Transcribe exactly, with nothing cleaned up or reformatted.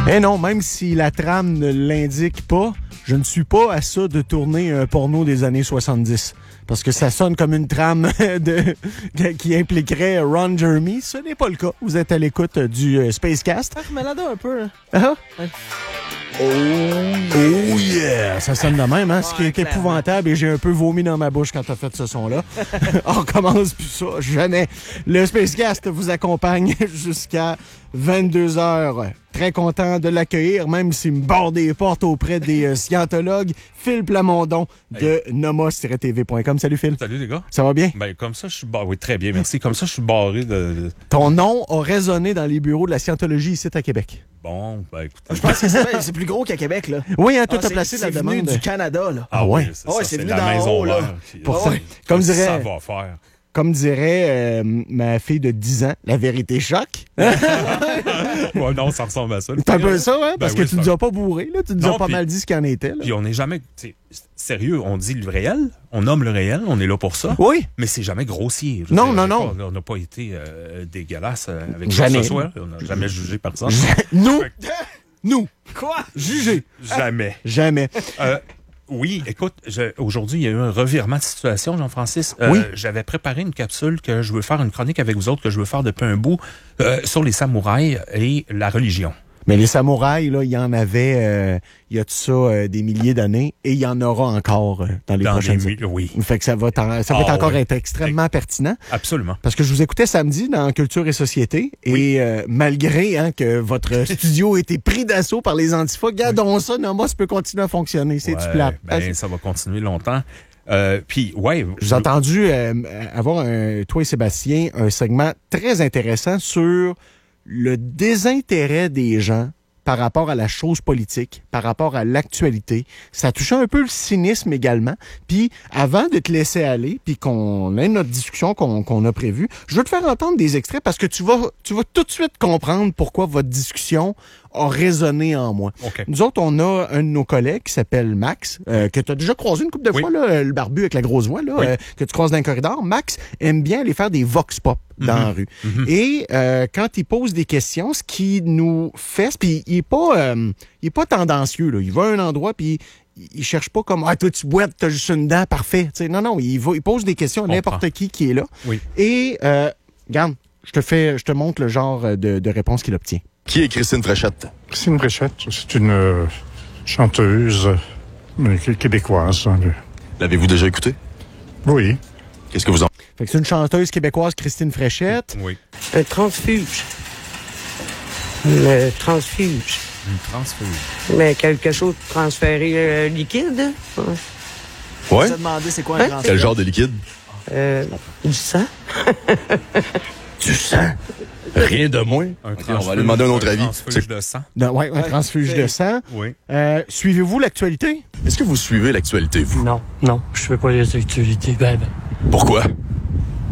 Eh non, même si la trame ne l'indique pas, je ne suis pas à ça de tourner un porno des années soixante-dix. Parce que ça sonne comme une trame de, de, qui impliquerait Ron Jeremy. Ce n'est pas le cas. Vous êtes à l'écoute du euh, Spacecast. Ah, je me l'adore un peu. Là. Ah? Ouais. Oh, oh yeah! Ça sonne de même, hein? Ce qui est épouvantable et j'ai un peu vomi dans ma bouche quand t'as fait ce son-là. On recommence plus ça, jamais. Le Spacecast vous accompagne jusqu'à vingt-deux heures. Très content de l'accueillir, même s'il me borde des portes auprès des euh, scientologues. Phil Plamondon de hey. nomos tiret t v point com. Salut Phil. Salut les gars. Ça va bien? Ben comme ça, je suis barré. Oui, très bien, merci. Comme ça, je suis barré de... Ton nom a résonné dans les bureaux de la scientologie ici à Québec. Bon, ben écoute. Je pense que c'est, c'est plus gros qu'à Québec, là. Oui, hein, tout ah, a placé c'est, la c'est demande. C'est venu du Canada, là. Ah, ah ouais? C'est, oh, ça, c'est, c'est venu la d'en maison haut, là. Pour oh, ça, ouais. Comme dirait... Ça va faire. Comme dirait euh, ma fille de dix ans, la vérité choque. Ouais, non, ça ressemble à ça. C'est un peu ça, hein? Parce ben que oui, tu nous as pas bourré, là. Tu nous non, as pas pis, mal dit ce qu'il en était, là. Puis on n'est jamais... Sérieux, on dit le réel, on nomme le réel, on est là pour ça. Oui. Mais c'est jamais grossier. Non, dire, non, non. Pas, on n'a pas été euh, dégueulasse avec jamais. quoi que ce soit. On n'a jamais jugé personne. Nous! Nous! Quoi? Juger! Jamais. Jamais. Euh, Oui, écoute, je, aujourd'hui, il y a eu un revirement de situation, Jean-Francis. Euh, oui. J'avais préparé une capsule que je veux faire, une chronique avec vous autres que je veux faire depuis un bout euh, sur les samouraïs et la religion. Mais les samouraïs, là, il y en avait, euh, il y a tout ça, euh, des milliers d'années, et il y en aura encore euh, dans les dans prochaines les, années. Oui. Fait que ça va, ça va ah, être encore oui. être extrêmement pertinent. Absolument. Parce que je vous écoutais samedi dans Culture et Société, oui. et euh, malgré hein, que votre studio ait été pris d'assaut par les antifas, gardons oui. ça, Nomos peut continuer à fonctionner. C'est ouais, du plat. Ben, ah, ça va continuer longtemps. Euh, puis, ouais. Je vous ai entendu euh, avoir, un, toi et Sébastien, un segment très intéressant sur le désintérêt des gens par rapport à la chose politique, par rapport à l'actualité. Ça touchait un peu le cynisme également. Puis, avant de te laisser aller, puis qu'on ait notre discussion qu'on, qu'on a prévue, je veux te faire entendre des extraits parce que tu vas, tu vas tout de suite comprendre pourquoi votre discussion a résonné en moi. Okay. Nous autres, on a un de nos collègues qui s'appelle Max, euh, que tu as déjà croisé une couple de oui. fois, là, le barbu avec la grosse voix, là, oui. euh, que tu croises dans le corridor. Max aime bien aller faire des vox pop dans mm-hmm. la rue. Mm-hmm. Et euh, quand il pose des questions, ce qui nous fait, puis il est pas, euh, il est pas tendancieux, là. Il va à un endroit, puis il cherche pas comme « Ah, toi, tu boites, t'as juste une dent, parfait. » T'sais, non, non, il, va, il pose des questions à n'importe qui qui est là. Oui. Et, euh, regarde, je te fais, je te montre le genre de, de réponse qu'il obtient. Qui est Christine Fréchette? Christine Fréchette, c'est une euh, chanteuse euh, québécoise. Hein, le... L'avez-vous déjà écoutée? Oui. Qu'est-ce que vous en... Fait que c'est une chanteuse québécoise, Christine Fréchette. Oui. Un transfuge. Une transfuge. Une transfuge. Mais quelque chose de transféré euh, liquide. Ouais. Ouais? Je me demandé c'est quoi hein? un transfuge? Quel genre de liquide? Euh, du sang. Du sang? Rien de moins. Un okay, on va aller demander un autre avis. Un transfuge de sang. Oui, ouais, un transfuge okay. de sang. Oui. Euh, suivez-vous l'actualité? Est-ce que vous suivez l'actualité, vous? Non, non, je fais pas les actualités. Ben, ben. Pourquoi?